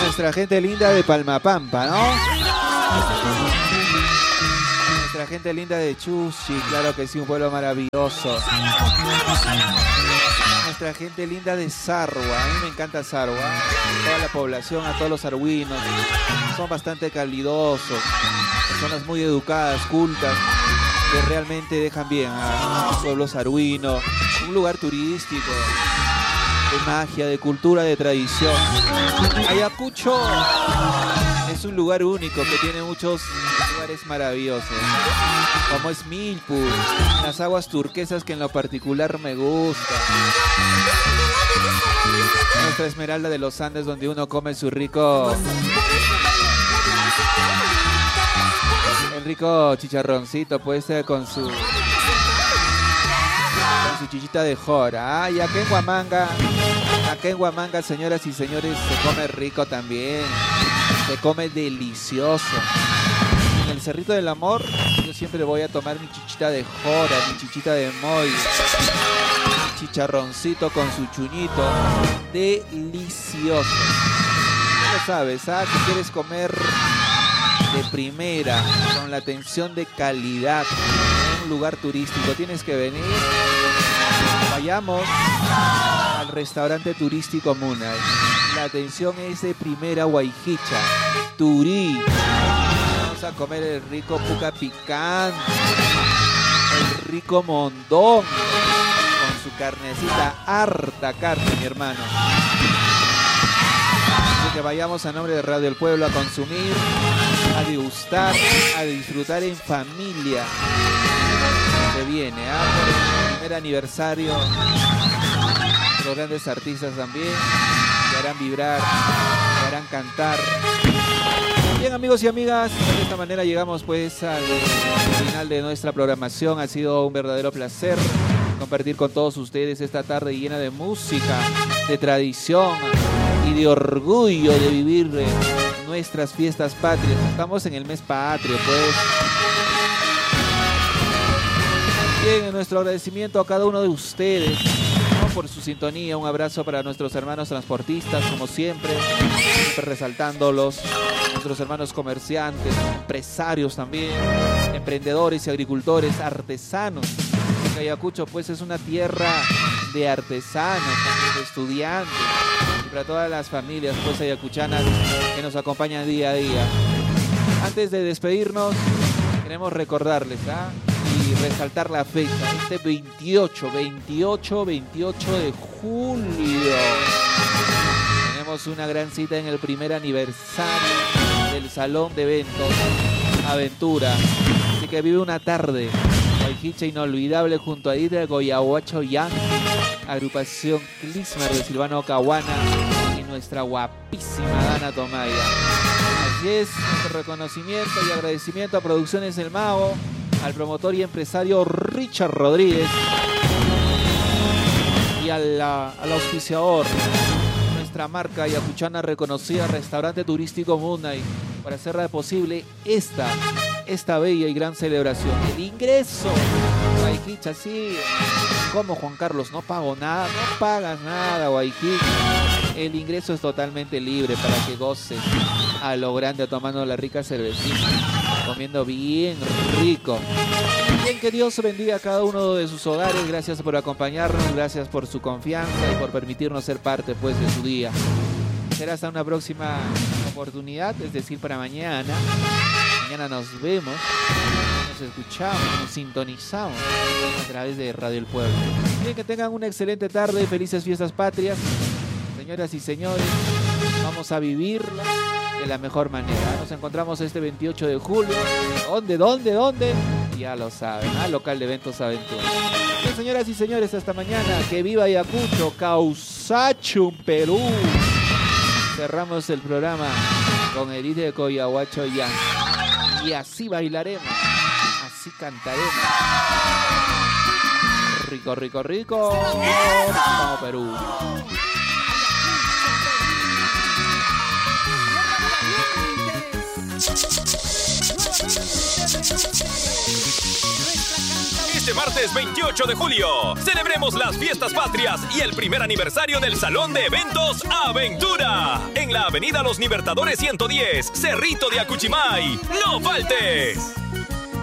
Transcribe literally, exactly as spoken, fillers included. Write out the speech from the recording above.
Nuestra gente linda de Palmapampa, ¿no? Nuestra gente linda de Chuchi, claro que sí, un pueblo maravilloso. Nuestra gente linda de Sarwa, a mí me encanta Sarwa. Toda la población, a todos los sarwinos, son bastante calidosos, personas muy educadas, cultas, que realmente dejan bien a pueblo sarwino, un lugar turístico, de magia, de cultura, de tradición. Ayacucho es un lugar único que tiene muchos lugares maravillosos, como es Milpu, las aguas turquesas que en lo particular me gustan. Nuestra Esmeralda de los Andes, donde uno come su rico... el rico chicharroncito, puede ser con su... con su chichita de jora. Ah, y acá en Huamanga, acá en Huamanga, señoras y señores, se come rico también. Se come delicioso. En el Cerrito del Amor, yo siempre voy a tomar mi chichita de jora, mi chichita de moy, mi chicharroncito con su chuñito. Delicioso. Ya lo sabes, ¿ah? Si quieres comer de primera, con la atención de calidad, en un lugar turístico, tienes que venir. Vayamos al restaurante turístico Munay. La atención es de primera, Guayquicha, Turí. Vamos a comer el rico puca picante, el rico mondón, con su carnecita, harta carne, mi hermano. Así que vayamos a nombre de Radio El Pueblo a consumir, a degustar, a disfrutar en familia. Se viene, ¿ah? Por el primer aniversario, los grandes artistas también que harán vibrar, que harán cantar. Bien, amigos y amigas, de esta manera llegamos pues al final de nuestra programación. Ha sido un verdadero placer compartir con todos ustedes esta tarde llena de música, de tradición y de orgullo de vivir nuestras fiestas patrias. Estamos en el mes patrio, pues. Bien, nuestro agradecimiento a cada uno de ustedes, ¿no?, por su sintonía. Un abrazo para nuestros hermanos transportistas, como siempre, siempre resaltándolos. Nuestros hermanos comerciantes, empresarios también, emprendedores y agricultores, artesanos. Ayacucho pues es una tierra de artesanos, de estudiantes, y para todas las familias pues ayacuchanas que nos acompañan día a día. Antes de despedirnos, queremos recordarles, ¿ah?, y resaltar la fecha, este veintiocho, veintiocho, veintiocho de julio. Tenemos una gran cita en el primer aniversario del Salón de Eventos Aventura. Así que vive una tarde Guayquicha inolvidable junto a Ida Goyahuacho Yang, agrupación Clismar de Silvano Cahuana y nuestra guapísima Dana Tomaya. Así es, nuestro reconocimiento y agradecimiento a Producciones El Mago, al promotor y empresario Richard Rodríguez y al, al auspiciador, nuestra marca ayacuchana reconocida, Restaurante Turístico Munay, para hacer posible esta, esta bella y gran celebración. El ingreso, Guayquicha, sí, como Juan Carlos, no pago nada, no pagas nada, Guayquicha. El ingreso es totalmente libre para que goces a lo grande, tomando la rica cervecita, comiendo bien rico. Bien, que Dios bendiga a cada uno de sus hogares. Gracias por acompañarnos, gracias por su confianza y por permitirnos ser parte pues de su día. Será hasta una próxima oportunidad, es decir, para mañana. Mañana nos vemos, nos escuchamos, nos sintonizamos a través de Radio El Pueblo. Bien, que tengan una excelente tarde, felices fiestas patrias. Señoras y señores, vamos a vivirla de la mejor manera. Nos encontramos este veintiocho de julio. ¿Dónde, dónde, dónde? Ya lo saben, al local de Eventos Aventura. Bien, señoras y señores, hasta mañana. Que viva Ayacucho, Causachum, Perú. Cerramos el programa con Edith de Coyahuacho ya. Y así bailaremos, así cantaremos. Rico, rico, rico. Vamos, Perú. Este martes martes veintiocho de julio. Celebremos las fiestas patrias y el primer aniversario del Salón de Eventos Aventura. En la avenida Los Libertadores ciento diez, Cerrito de Acuchimay. ¡No faltes!